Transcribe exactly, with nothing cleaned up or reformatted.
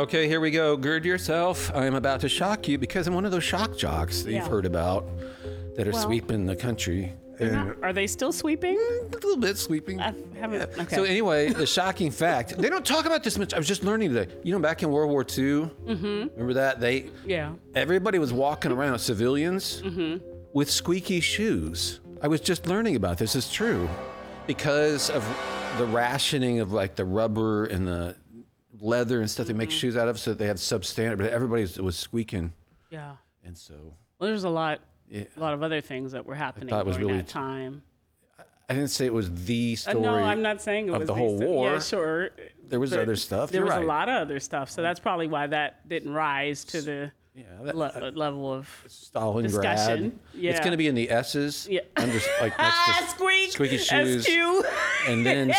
Okay, here we go. Gird yourself. I'm about to shock you because I'm one of those shock jocks that Yeah. you've heard about that are Well, sweeping the country. And Are they still sweeping? a little bit sweeping. I haven't. Okay. So anyway, the shocking fact, they don't talk about this much. I was just learning today. You know, back in World War Two, mm-hmm. remember that? They yeah. Everybody was walking around, civilians, Mm-hmm. with squeaky shoes. I was just learning about this. It's true. Because of the rationing of like the rubber and the leather and stuff they make shoes out of, so they have substandard, but everybody was squeaking. Yeah. And so Well, there's a lot, Yeah. a lot of other things that were happening thought it was during really that time. I didn't say it was the Uh, story. no, I'm not saying it of was the whole sto- war. Yeah, sure. There was But other stuff. There You're was right. a lot of other stuff, so that's probably why that didn't rise to the Yeah, that, le- level of Stalingrad. discussion. It's Yeah. going to be in the S's. Yeah. Under, like next ah to squeak squeaky shoes. S Q. And then